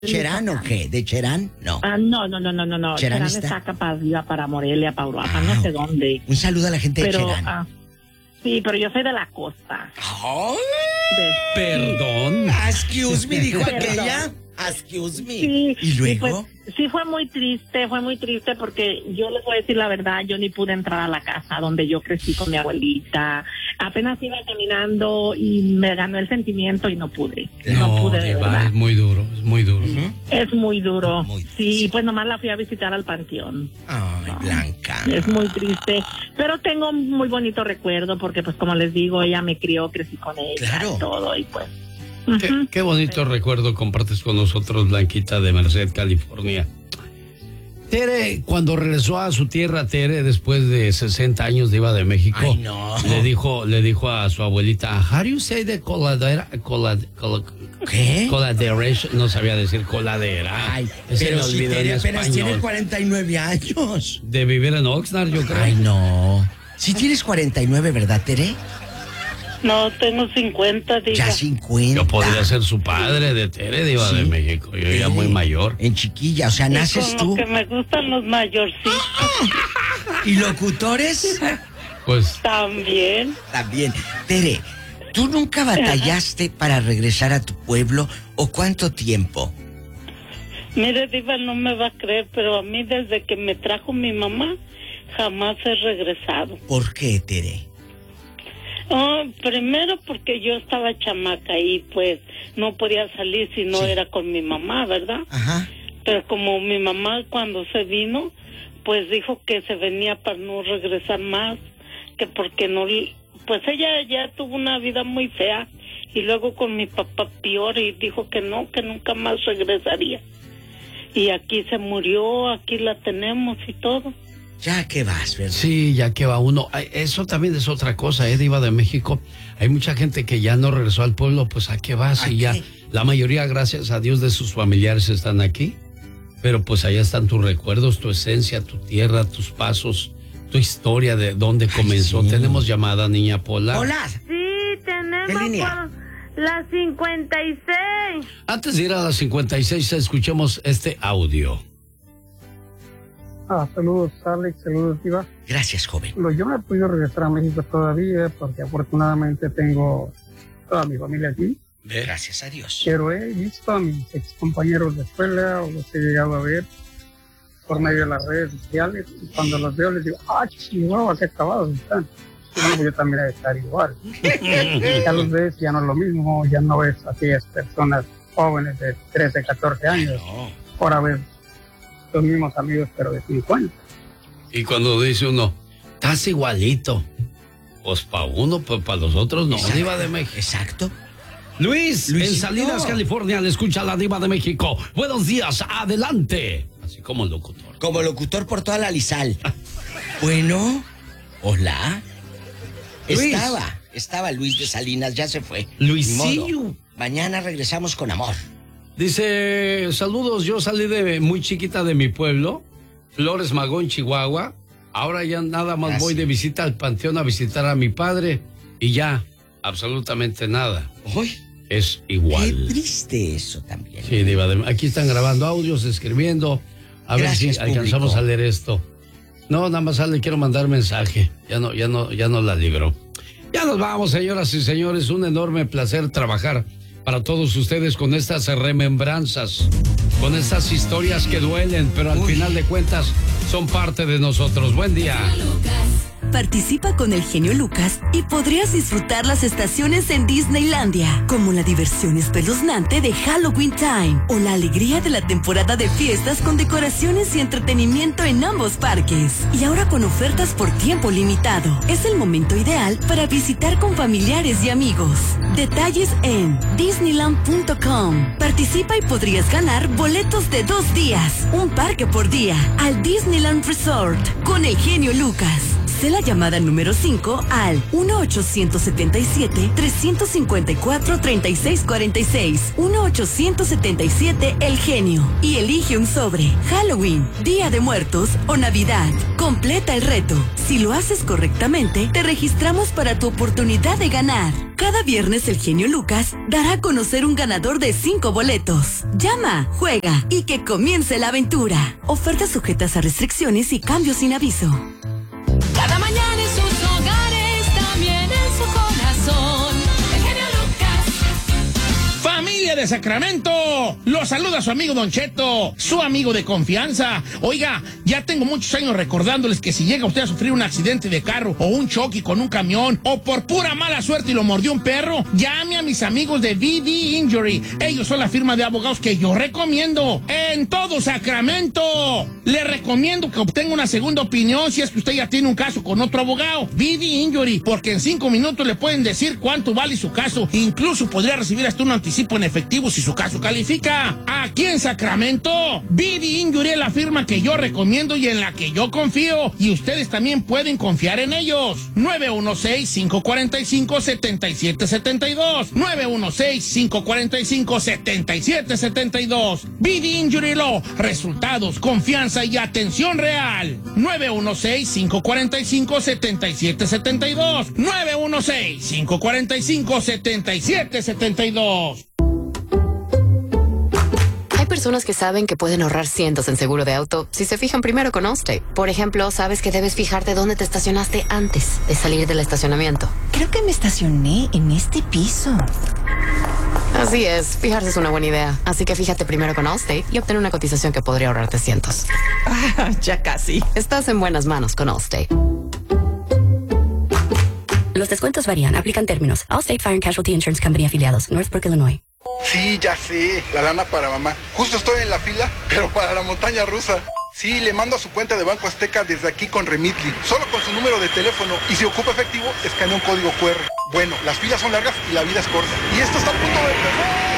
¿Cherán o qué? ¿De Cherán? No. No. Cherán está acá para arriba, para Morelia, para Uruapan, no sé dónde. Un saludo a la gente de Cherán. Sí, pero yo soy de la costa. ¡Ay! Perdón. Excuse me, dijo aquella. Excuse me. Sí, ¿Y luego? Pues, sí, fue muy triste porque yo les voy a decir la verdad, yo ni pude entrar a la casa donde yo crecí con mi abuelita. Apenas iba caminando y me ganó el sentimiento y no pude. No pude, de verdad. Es muy duro, es muy duro. Es muy duro. Sí, pues nomás la fui a visitar al panteón. Ay, Blanca. Es muy triste, pero tengo un muy bonito recuerdo porque, pues, como les digo, ella me crió, crecí con ella y todo, y pues... Qué bonito recuerdo compartes con nosotros, Blanquita de Merced, California. Tere, cuando regresó a su tierra, Tere, después de 60 años de Diva de México, ay, no. le dijo a su abuelita, how do you say the coladera? ¿Qué? Coladera, no sabía decir coladera. Ay, pero si Tere apenas tiene 49 años. De vivir en Oxnard, yo creo. Ay, no. Si tienes 49, ¿verdad, Tere? No, tengo 50, diga. Ya 50. Yo podría ser su padre de Tere, Diva de México. Yo ya muy mayor. En chiquilla, o sea, naces tú. Que me gustan los mayorcitos. ¿Y locutores? Pues. También. Tere, ¿tú nunca batallaste para regresar a tu pueblo o cuánto tiempo? Mire, Diva, no me va a creer, pero a mí desde que me trajo mi mamá, jamás he regresado. ¿Por qué, Tere? Primero porque yo estaba chamaca y pues no podía salir si no era con mi mamá, ¿verdad? Ajá. Pero como mi mamá cuando se vino, pues dijo que se venía para no regresar más, que porque no, pues ella ya tuvo una vida muy fea y luego con mi papá peor y dijo que no, que nunca más regresaría. Y aquí se murió, aquí la tenemos y todo. Ya que vas, ¿verdad? Sí, ya que va uno. Eso también es otra cosa, Diva de México. Hay mucha gente que ya no regresó al pueblo, pues ¿a qué vas? Y ya la mayoría, gracias a Dios, de sus familiares están aquí. Pero pues allá están tus recuerdos, tu esencia, tu tierra, tus pasos, tu historia de dónde comenzó. ¿Tenemos llamada, niña Pola? Hola. Sí, tenemos por la 56. Antes de ir a la 56, escuchemos este audio. Saludos, Alex, saludos, Diva. Gracias, joven. Yo no he podido regresar a México todavía porque afortunadamente tengo toda mi familia aquí. Gracias a Dios. Pero he visto a mis ex compañeros de escuela o los he llegado a ver por medio de las redes sociales y cuando los veo les digo, chihuahua, qué acabados están. Y bueno, pues yo también he de estar igual. Ya los ves, ya no es lo mismo, ya no ves a aquellas personas jóvenes de 13, 14 años. Ahora ves los mismos amigos, pero de 50. Y cuando dice uno, estás igualito. Pues para uno, pues para los otros no. Exacto. Diva de México. Exacto. Luisito. En Salinas, California, le escucha a la Diva de México. Buenos días, adelante. Así como locutor. Como locutor por toda la Lizal. Bueno, hola. Luis. Estaba Luis de Salinas, ya se fue. Luisillo. Mañana regresamos con amor. Dice, saludos, yo salí de muy chiquita de mi pueblo, Flores Magón, Chihuahua. Ahora ya nada más voy de visita al panteón a visitar a mi padre y ya, absolutamente nada. Uy, es igual. Qué triste eso también. Sí, Diva, aquí están grabando audios, escribiendo. A Gracias, ver si alcanzamos a leer esto. No, nada más le quiero mandar mensaje. Ya no la libro. Ya nos vamos, señoras y señores. Un enorme placer trabajar para todos ustedes con estas remembranzas, con estas historias que duelen, pero al final de cuentas son parte de nosotros. Buen día. Participa con el genio Lucas y podrías disfrutar las estaciones en Disneylandia, como la diversión espeluznante de Halloween Time o la alegría de la temporada de fiestas con decoraciones y entretenimiento en ambos parques. Y ahora con ofertas por tiempo limitado. Es el momento ideal para visitar con familiares y amigos. Detalles en Disneyland.com. Participa y podrías ganar boletos de 2 días, un parque por día, al Disneyland Resort con el genio Lucas. Sé la llamada número 5 al 1-877-354-3646. 1-877 El Genio. Y elige un sobre. Halloween, Día de Muertos o Navidad. Completa el reto. Si lo haces correctamente, te registramos para tu oportunidad de ganar. Cada viernes el genio Lucas dará a conocer un ganador de 5 boletos. Llama, juega y que comience la aventura. Ofertas sujetas a restricciones y cambios sin aviso. Cada mañana en sus hogares, también en su corazón. El genio Lucas. ¡Familia de Sacramento! Los saluda su amigo Don Cheto, su amigo de confianza. Oiga, ya tengo muchos años recordándoles que si llega usted a sufrir un accidente de carro o un choque con un camión o por pura mala suerte y lo mordió un perro, llame a mis amigos de VD Injury. Ellos son la firma de abogados que yo recomiendo en todo Sacramento. Le recomiendo que obtenga una segunda opinión si es que usted ya tiene un caso con otro abogado. VD Injury, porque en 5 minutos le pueden decir cuánto vale su caso. Incluso podría recibir hasta un anticipo en efectivo si su caso califica. Aquí en Sacramento, VD Injury es la firma que yo recomiendo y en la que yo confío. Y ustedes también pueden confiar en ellos. 916-545-7772. 916-545-7772. VD Injury Law. Resultados, confianza y atención real. 916-545-7772. 916-545-7772. Hay personas que saben que pueden ahorrar cientos en seguro de auto si se fijan primero con Allstate. Por ejemplo, sabes que debes fijarte dónde te estacionaste antes de salir del estacionamiento. Creo que me estacioné en este piso. Así es, fijarse es una buena idea. Así que fíjate primero con Allstate y obtén una cotización que podría ahorrarte cientos. Ya casi. Estás en buenas manos con Allstate. Los descuentos varían, aplican términos. Allstate Fire and Casualty Insurance Company afiliados, Northbrook, Illinois. Sí, ya sé, la lana para mamá. Justo estoy en la fila, pero para la montaña rusa. Sí, le mando a su cuenta de Banco Azteca desde aquí con Remitly, solo con su número de teléfono. Y si ocupa efectivo, escanea un código QR. Bueno, las filas son largas y la vida es corta. Y esto está a punto de empezar.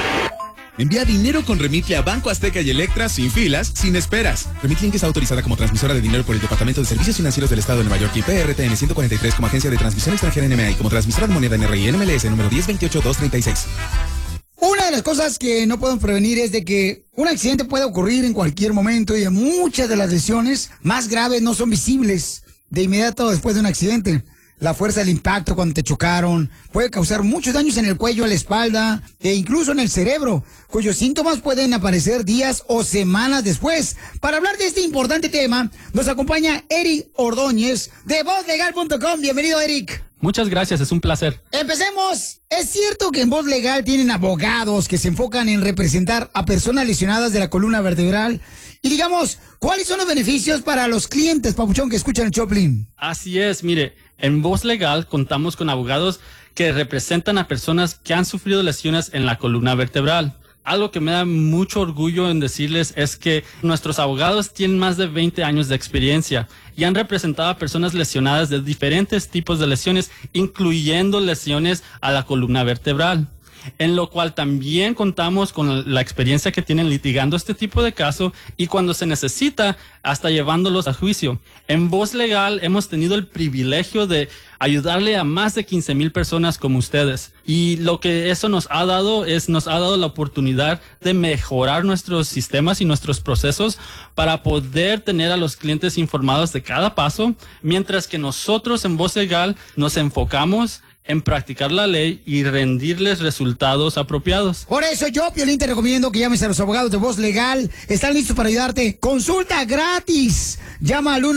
Envía dinero con Remitly a Banco Azteca y Electra sin filas, sin esperas. Remitly está autorizada como transmisora de dinero por el Departamento de Servicios Financieros del Estado de Nueva York y PRTN 143 como agencia de transmisión extranjera NMA y como transmisora de moneda NRI NMLS número 1028236. Una de las cosas que no podemos prevenir es de que un accidente puede ocurrir en cualquier momento y muchas de las lesiones más graves no son visibles de inmediato después de un accidente. La fuerza del impacto cuando te chocaron puede causar muchos daños en el cuello, en la espalda e incluso en el cerebro, cuyos síntomas pueden aparecer días o semanas después. Para hablar de este importante tema, nos acompaña Eric Ordóñez de VozLegal.com. Bienvenido, Eric. Muchas gracias, es un placer. Empecemos. ¿Es cierto que en Voz Legal tienen abogados que se enfocan en representar a personas lesionadas de la columna vertebral? Y digamos, ¿cuáles son los beneficios para los clientes, papuchón, que escuchan el Choplin? Así es, mire, en Voz Legal contamos con abogados que representan a personas que han sufrido lesiones en la columna vertebral. Algo que me da mucho orgullo en decirles es que nuestros abogados tienen más de 20 años de experiencia y han representado a personas lesionadas de diferentes tipos de lesiones, incluyendo lesiones a la columna vertebral. En lo cual también contamos con la experiencia que tienen litigando este tipo de caso y cuando se necesita, hasta llevándolos a juicio. En Voz Legal hemos tenido el privilegio de ayudarle a más de 15,000 personas como ustedes. Y lo que eso nos ha dado la oportunidad de mejorar nuestros sistemas y nuestros procesos para poder tener a los clientes informados de cada paso, mientras que nosotros en Voz Legal nos enfocamos en practicar la ley y rendirles resultados apropiados. Por eso yo, Piolín, te recomiendo que llames a los abogados de Voz Legal. Están listos para ayudarte. Consulta gratis. Llama al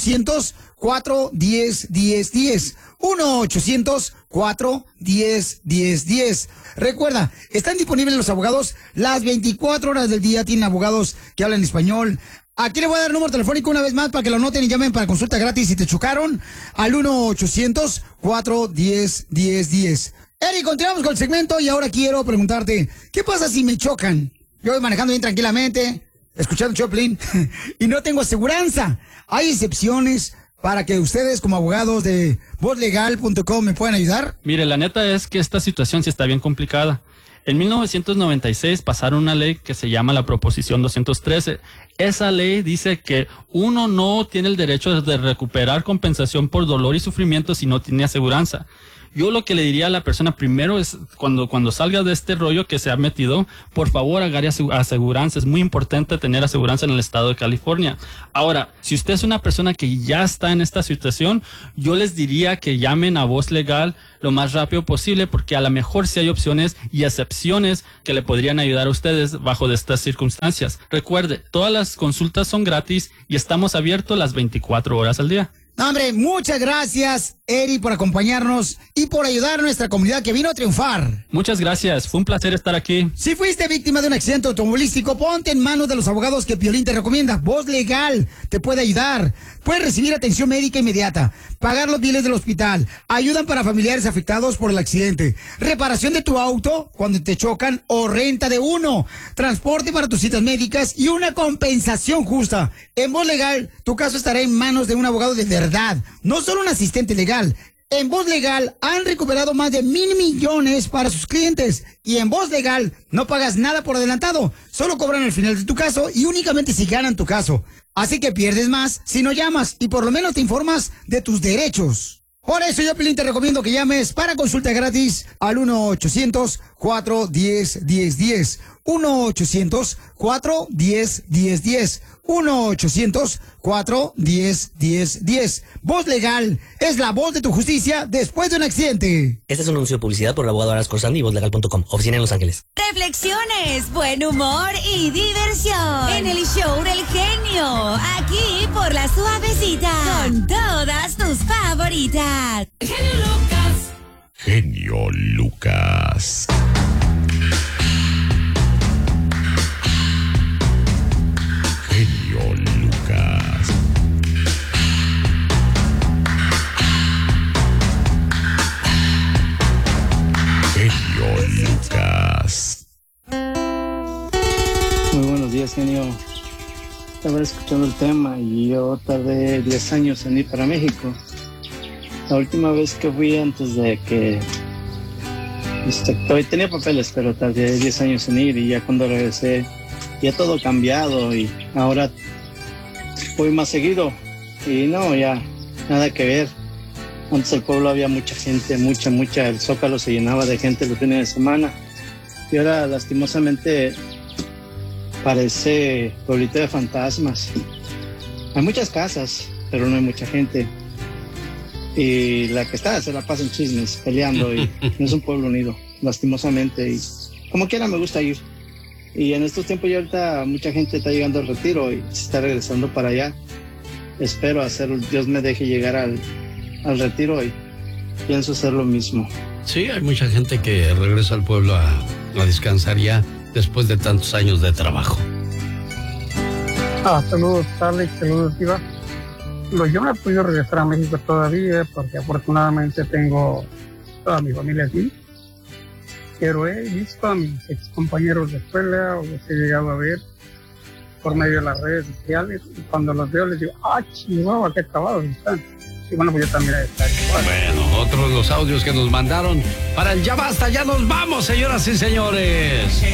1-800-410-1010. 1-800-410-1010. Recuerda, están disponibles los abogados las 24 horas del día. Tienen abogados que hablan español. Aquí le voy a dar el número telefónico una vez más para que lo anoten y llamen para consulta gratis si te chocaron al 1-800-410-1010. Eric, continuamos con el segmento y ahora quiero preguntarte, ¿qué pasa si me chocan? Yo voy manejando bien tranquilamente, escuchando Choplin, y no tengo aseguranza. ¿Hay excepciones para que ustedes como abogados de VozLegal.com me puedan ayudar? Mire, la neta es que esta situación sí está bien complicada. En 1996 pasaron una ley que se llama la Proposición 213. Esa ley dice que uno no tiene el derecho de recuperar compensación por dolor y sufrimiento si no tiene aseguranza. Yo lo que le diría a la persona primero es cuando salga de este rollo que se ha metido, por favor agarre aseguranza. Es muy importante tener aseguranza en el estado de California. Ahora, si usted es una persona que ya está en esta situación, yo les diría que llamen a Voz Legal lo más rápido posible, porque a lo mejor sí hay opciones y excepciones que le podrían ayudar a ustedes bajo de estas circunstancias. Recuerde, todas las consultas son gratis y estamos abiertos las 24 horas al día. No, hombre, muchas gracias, Eri, por acompañarnos y por ayudar a nuestra comunidad que vino a triunfar. Muchas gracias, fue un placer estar aquí. Si fuiste víctima de un accidente automovilístico, ponte en manos de los abogados que Piolín te recomienda. Voz Legal te puede ayudar. Puedes recibir atención médica inmediata, pagar los biles del hospital, ayudan para familiares afectados por el accidente, reparación de tu auto cuando te chocan o renta de uno, transporte para tus citas médicas y una compensación justa. En Voz Legal, tu caso estará en manos de un abogado de verdad, no solo un asistente legal. En Voz Legal han recuperado más de $1,000 millones para sus clientes. Y en Voz Legal no pagas nada por adelantado. Solo cobran al final de tu caso y únicamente si ganan tu caso. Así que pierdes más si no llamas y por lo menos te informas de tus derechos. Por eso yo, Piolín, te recomiendo que llames para consulta gratis al 1-800-410-1010. 1-800-410-1010. 1-800-410-1010. Voz Legal es la voz de tu justicia después de un accidente. Este es un anuncio de publicidad por el abogado Aras Corsandi y vozlegal.com. Oficina en Los Ángeles. Reflexiones, buen humor y diversión en el show del genio. Aquí por La Suavecita. Con todas tus favoritas. Genio Lucas. Genio Lucas. Genio Lucas. Genio Lucas. Muy buenos días, genio. Estaba escuchando el tema y yo tardé 10 años en ir para México. La última vez que fui, antes de que todavía tenía papeles, pero tardé 10 años en ir, y ya cuando regresé ya todo cambiado y ahora voy más seguido y no, ya nada que ver. Antes el pueblo había mucha gente, mucha, el Zócalo se llenaba de gente los fines de semana y ahora lastimosamente parece pueblito de fantasmas. Hay muchas casas, pero no hay mucha gente. Y la que está se la pasa en chismes, peleando, y no es un pueblo unido, lastimosamente. Y como quiera me gusta ir. Y en estos tiempos ya ahorita mucha gente está llegando al retiro y se está regresando para allá. Espero Dios me deje llegar al retiro y pienso hacer lo mismo. Sí, hay mucha gente que regresa al pueblo a descansar ya después de tantos años de trabajo. Saludos, Alex, saludos, Diva. Yo no he podido regresar a México todavía porque afortunadamente tengo toda mi familia aquí. Pero he visto a mis ex compañeros de escuela, o los he llegado a ver por medio de las redes sociales, y cuando los veo les digo, chihuahua, qué acabados están. Y bueno, pues yo también he de estar igual. Bueno, otros los audios que nos mandaron para el Ya Basta, ya nos vamos, señoras y señores.